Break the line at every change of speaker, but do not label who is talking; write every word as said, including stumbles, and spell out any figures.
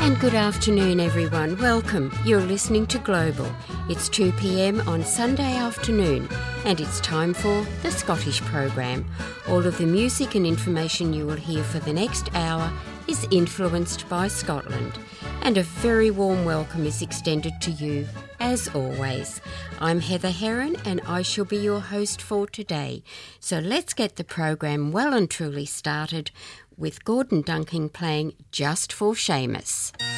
And good afternoon, everyone. Welcome. You're listening to Global. It's two p m on Sunday afternoon, and it's time for the Scottish program. All of the music and information you will hear for the next hour is influenced by Scotland. And a very warm welcome is extended to you, as always. I'm Heather Heron, and I shall be your host for today. So let's get the program well and truly started with Gordon Dunking playing Just for Seamus.